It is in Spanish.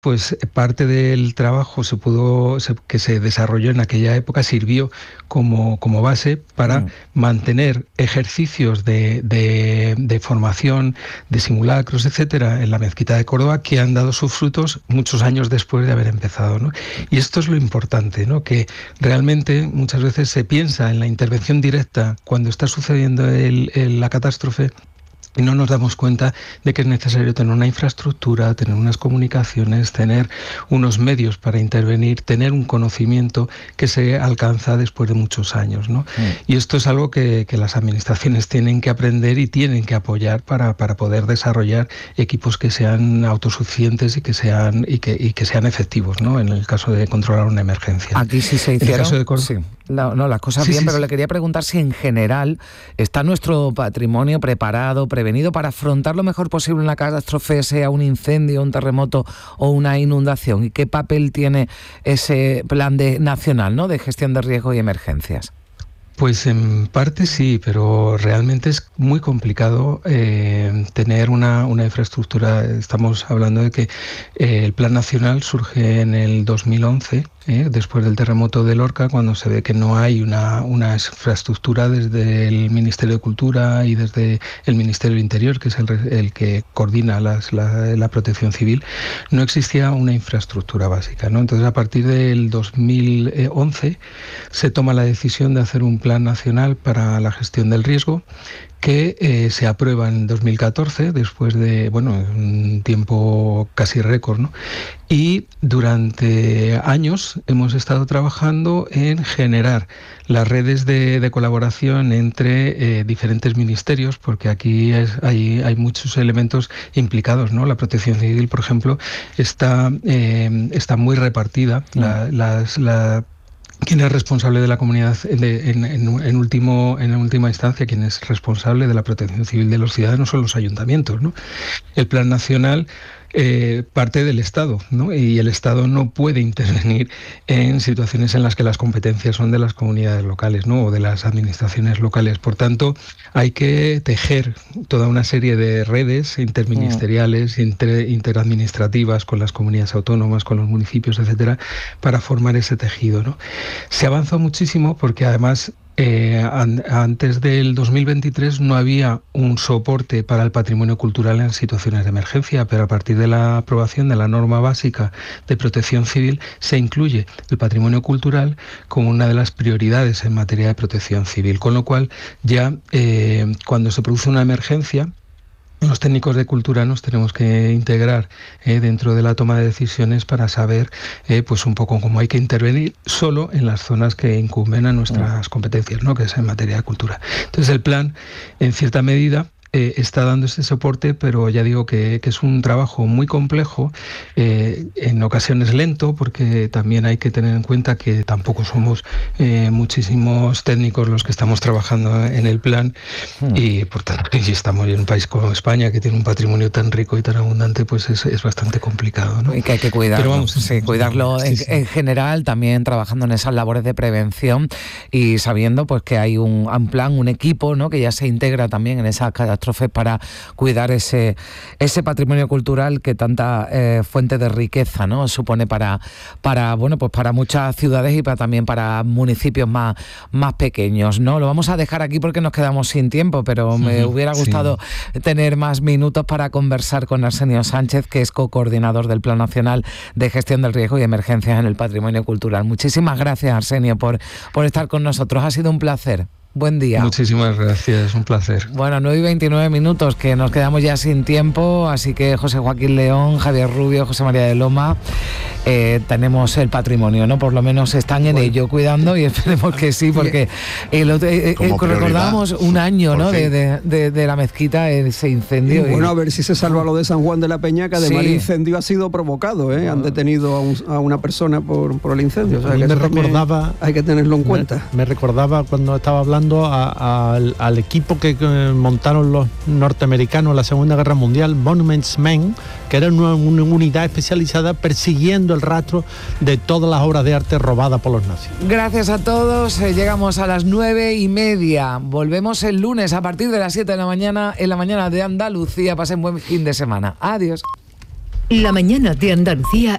pues parte del trabajo que se desarrolló en aquella época sirvió como base para mantener ejercicios de formación, de simulacros, etcétera, en la Mezquita de Córdoba, que han dado sus frutos muchos años después de haber empezado, ¿no? Y esto es lo importante, ¿no? Que realmente muchas veces se piensa en la intervención directa cuando está sucediendo la catástrofe, y no nos damos cuenta de que es necesario tener una infraestructura, tener unas comunicaciones, tener unos medios para intervenir, tener un conocimiento que se alcanza después de muchos años, ¿no? Y esto es algo que las administraciones tienen que aprender y tienen que apoyar para poder desarrollar equipos que sean autosuficientes y que sean efectivos, ¿no? En el caso de controlar una emergencia. Aquí sí se hicieron. Sí. No, las cosas bien, pero le quería preguntar si en general está nuestro patrimonio preparado, prevenido para afrontar lo mejor posible una catástrofe, sea un incendio, un terremoto o una inundación, y qué papel tiene ese plan nacional, ¿no?, de gestión de riesgo y emergencias. Pues en parte sí, pero realmente es muy complicado tener una infraestructura. Estamos hablando de que el Plan Nacional surge en el 2011, después del terremoto de Lorca, cuando se ve que no hay una infraestructura desde el Ministerio de Cultura y desde el Ministerio del Interior, que es el que coordina la protección civil. No existía una infraestructura básica, ¿no? Entonces, a partir del 2011 se toma la decisión de hacer un plan nacional para la gestión del riesgo, que se aprueba en 2014, después de un tiempo casi récord, ¿no? Y durante años hemos estado trabajando en generar las redes de colaboración entre diferentes ministerios, porque aquí hay muchos elementos implicados, ¿no? La protección civil, por ejemplo, está muy repartida. ¿Quién es responsable de la comunidad? En última instancia, quien es responsable de la protección civil de los ciudadanos son los ayuntamientos, ¿no? El Plan Nacional parte del Estado, ¿no? Y el Estado no puede intervenir en situaciones en las que las competencias son de las comunidades locales, ¿no?, o de las administraciones locales. Por tanto, hay que tejer toda una serie de redes interministeriales, interadministrativas, con las comunidades autónomas, con los municipios, etcétera, para formar ese tejido, ¿no? Se avanzó muchísimo porque además antes del 2023 no había un soporte para el patrimonio cultural en situaciones de emergencia, pero a partir de la aprobación de la norma básica de protección civil se incluye el patrimonio cultural como una de las prioridades en materia de protección civil, con lo cual ya cuando se produce una emergencia, los técnicos de cultura nos tenemos que integrar dentro de la toma de decisiones para saber pues un poco cómo hay que intervenir solo en las zonas que incumben a nuestras competencias, ¿no?, que es en materia de cultura. Entonces el plan, en cierta medida, está dando este soporte, pero ya digo que es un trabajo muy complejo, en ocasiones lento, porque también hay que tener en cuenta que tampoco somos muchísimos técnicos los que estamos trabajando en el plan, y por tanto, si estamos en un país como España, que tiene un patrimonio tan rico y tan abundante, pues es bastante complicado, ¿no? Y que hay que cuidarlo, cuidarlo en general, también trabajando en esas labores de prevención y sabiendo pues que hay un plan, un equipo, ¿no?, que ya se integra también en esa catástrofe para cuidar ese patrimonio cultural que tanta fuente de riqueza, ¿no?, supone para muchas ciudades y también para municipios más pequeños, ¿no? Lo vamos a dejar aquí porque nos quedamos sin tiempo, pero me hubiera gustado tener más minutos para conversar con Arsenio Sánchez, que es co-coordinador del Plan Nacional de Gestión del Riesgo y Emergencias en el Patrimonio Cultural. Muchísimas gracias, Arsenio, por estar con nosotros. Ha sido un placer. Buen día. Muchísimas gracias, un placer. Bueno, 9:29, que nos quedamos ya sin tiempo, así que José Joaquín León, Javier Rubio, José María de Loma, tenemos el patrimonio, ¿no? Por lo menos están en ello cuidando, y esperemos que sí, porque recordábamos un año, ¿no?, de la mezquita, ese incendio. Y a ver si se salva lo de San Juan de la Peña, que además el incendio ha sido provocado, han detenido a una persona por el incendio. O sea, que hay que tenerlo en cuenta. Me recordaba cuando estaba hablando al equipo que montaron los norteamericanos en la Segunda Guerra Mundial, Monuments Men, que era una unidad especializada persiguiendo el rastro de todas las obras de arte robadas por los nazis. Gracias a todos, llegamos a las 9:30. Volvemos el lunes a partir de las 7 de la mañana, en la mañana de Andalucía. Pasen buen fin de semana. Adiós. La mañana de Andalucía